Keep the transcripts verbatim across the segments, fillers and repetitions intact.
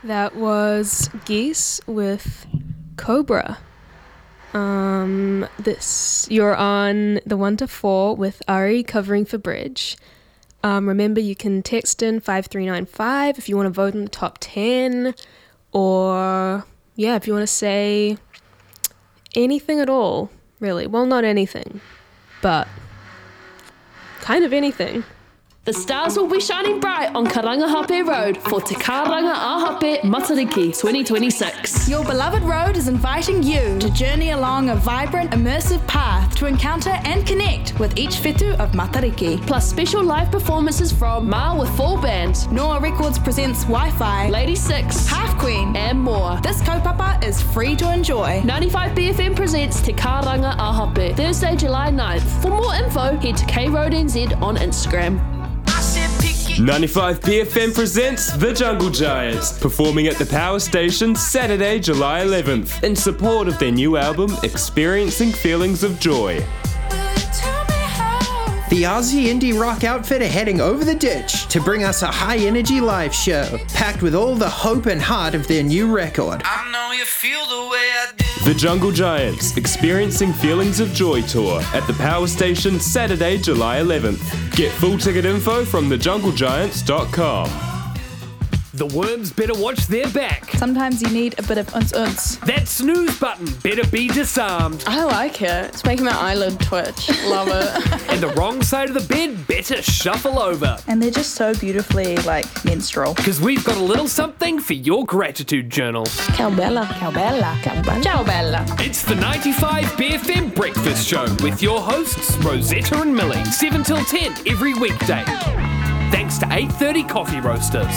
That was Geese with Cobra. Um, this you're on the one to four with Ari covering for Bridge. Um, remember, you can text in five three nine five if you want to vote in the top ten, or yeah, if you want to say anything at all, really. Well, not anything, but kind of anything. The stars will be shining bright on Karangahape Road for Te Karanga Ahape Matariki twenty twenty-six. Your beloved road is inviting you to journey along a vibrant, immersive path to encounter and connect with each whetū of Matariki. Plus special live performances from Ma with full band, Noah Records presents Wi-Fi, Lady Six, Half Queen, and more. This kaupapa is free to enjoy. ninety-five B F M presents Te Karanga Ahape, Thursday, July ninth. For more info, head to K Road N Z on Instagram. ninety-five B F M presents The Jungle Giants, performing at the Power Station Saturday, July eleventh, in support of their new album, Experiencing Feelings of Joy. The Aussie indie rock outfit are heading over the ditch to bring us a high-energy live show, packed with all the hope and heart of their new record. I know you feel the way I do. The Jungle Giants, Experiencing Feelings of Joy tour at the Power Station Saturday, July eleventh. Get full ticket info from the jungle giants dot com. The worms better watch their back. Sometimes you need a bit of uns-uns. That snooze button better be disarmed. I like it. It's making my eyelid twitch. Love it. And the wrong side of the bed better shuffle over. And they're just so beautifully, like, menstrual. Because we've got a little something for your gratitude journal. Ciao bella. Ciao bella. Ciao bella. Ciao bella. It's the ninety-five B F M Breakfast Show with your hosts, Rosetta and Millie, seven till ten every weekday. Thanks to eight thirty Coffee Roasters.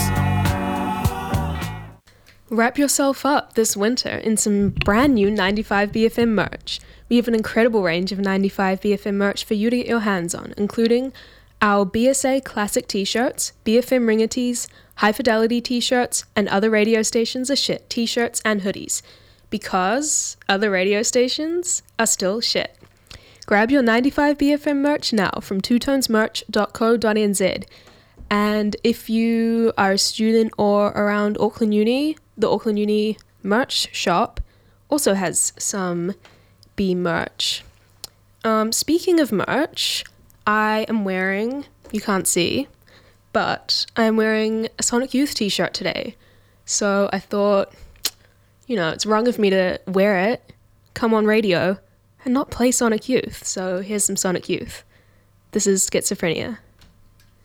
Wrap yourself up this winter in some brand new ninety-five B F M merch. We have an incredible range of ninety-five B F M merch for you to get your hands on, including our B S A Classic t-shirts, B F M Ringer tees, High Fidelity t-shirts, and Other Radio Stations Are Shit t-shirts and hoodies. Because other radio stations are still shit. Grab your ninety-five B F M merch now from two tones merch dot co dot n z. And if you are a student or around Auckland Uni, the Auckland Uni merch shop also has some B merch. Um, speaking of merch, I am wearing, you can't see, but I'm wearing a Sonic Youth t-shirt today. So I thought, you know, it's wrong of me to wear it, come on radio, and not play Sonic Youth. So here's some Sonic Youth. This is Schizophrenia.